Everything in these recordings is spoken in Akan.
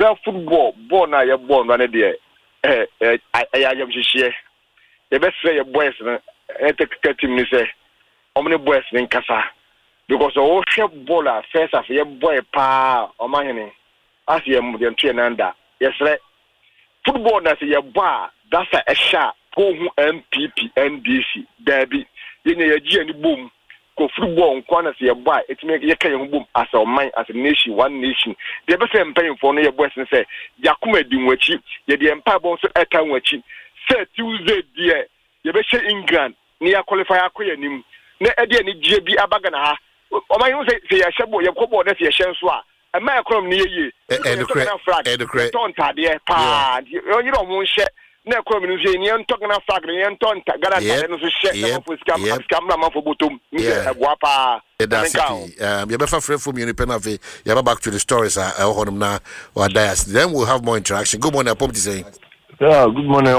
professional football ball na ye ball no dey ayam hihie ye be say ye boys no take team ni say omni boys ni nkasa because o hwe ball a first half ye boy pa omahene as ye mudem tue nanda yes re football na say ye boy that's a sha go hu MPP NDC derby yenye ye gi ani boom ko football nkwana say ye boy etime ye kan ye hu boom as a man as a nation one nation they be say mpayin for no ye boys say yakuma di nwachi ye de empa bon so eka nwachi say Tuesday there ye be she England ni ya qualify akoya nim na e de ni gie bi abaga na ha o man hu say ye hyebo ye kobo na say ye hye nso a e ma ekrom ni ye ton tade pa you don't want share na ekrom ni say ni entok na flag ni enton gara tade no so hye na for scam na for bottom ni e boa pa that's it. You better free from your penalty. You back to the stories. Now, then we'll have more interaction. Good morning, Pom to say. Yeah, good morning,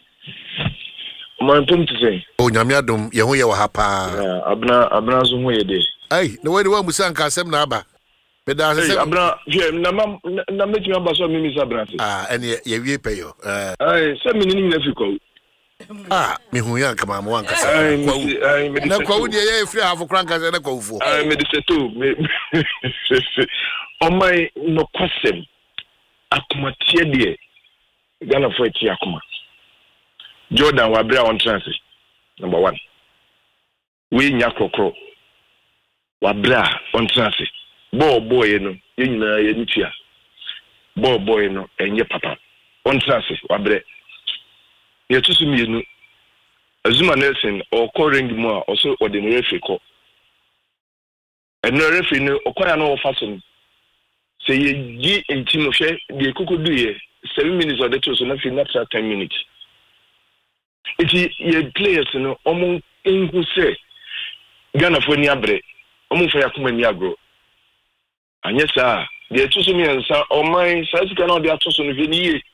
my Pom to say. Oh, Nyamiadum, Yahuya Hapa. Yeah, Abna Zumwe day. Hey, the way the one we sang Kasem Naba. But that's Abna, na make you so Mimi Sabra. And ye pay you. I send me in Mexico. Me who young come on one. No, quote ye free half a crank as a go for. I made it too. On my no question. Akuma Tiedi. Ghana for Tiakuma. Jordan Wabra on transit. Number 1. We Nyakro. Wabra on transit. Boy, no, Yenitia. Boy, no, and your papa. On transit, Wabre. Ye to me no Azuma Nelson or calling more also ordinary referee call and no referee no okoya no fason say ye gi intimo hwe de kuku do ye 7 minutes or the to so na fi not 10 minutes it ye players no omo engu say Ghana for ni abre omo fa yakoma ni agro anya sa de to so me nsa o man sa sika na de ato so no hwe ni ye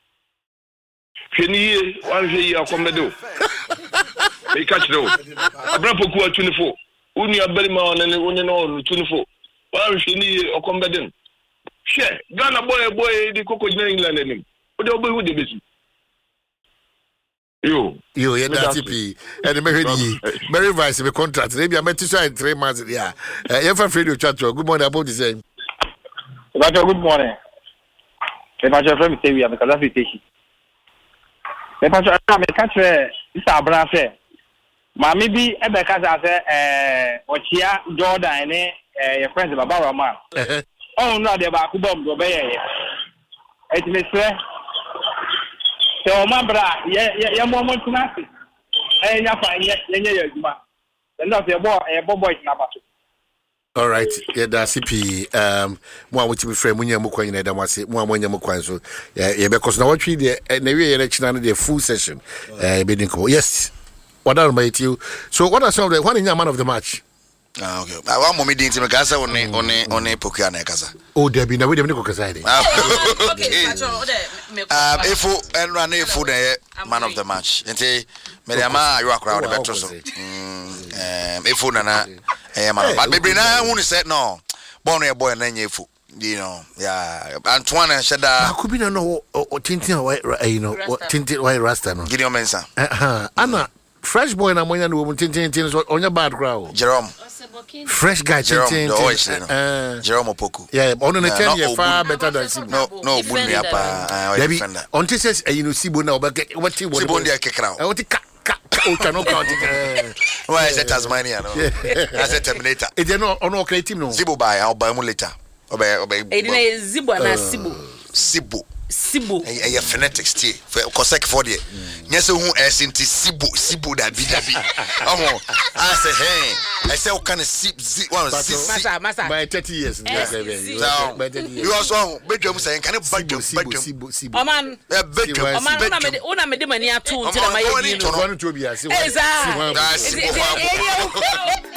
Kenny, one day you come do. They catch though. A brother who are 24. Only a belly man and only no 24. One day or come in. Share. Ghana boy, the cocoa in England and him. What do you do with you? You, that's it. And Mary Vice, the contract. Maybe I met to sign 3 months. Yeah. You're afraid to chat. Good morning, about the same. Good morning. If I just from say we have a classification. Me pa so me catch Mr. Abra say Mami bi e be ka say ochia Jordan ne your friends Baba Rama oh no dey ba ku bom do be ye et me say so ma bra ye mo tunasi nya fa ye yaduma then no say boy na ba so. All right, yeah, that's CP. Mo want to be friend. Munya mo kwanyina da wase. Mo amonya mo kwan so. Yeah, because now what we the na we here china the full session. Yes. What are my you? So what are some of the one in your man of the match? Okay. I want mommy din to kasa on Pokia na kasa. Oh, there be na we dem ko kasa dey. Okay. Efo enra na efo the man of the match. Ente me dey ma you akra the better so. Efo na man, but maybe now who said no. Born a boy and then you know, yeah. Antoine and Shada could be no tintin white, you know, tinted white rasta. Gideon Mensa. Anna, fresh boy and ammonia woman tintin on your bad crowd. Jerome, fresh guy, Jerome Opoku. Yeah, on the 10 year far better than no, Bunny up. On this says, you know, Sibu now, but what you want to kick out. I want to why is it Tasmania? As a Terminator. It's not on okay team. No, Zibo by our Bamulator. Obey. Zibo and Sibo. A phonetics tea for Cossack for the yes, who as into Sibo that be. I say, hey, I say, what kind of Massa by 30 years. You also bedroom saying, can you bedroom? Oh, man, bedroom. Made money at 2 until I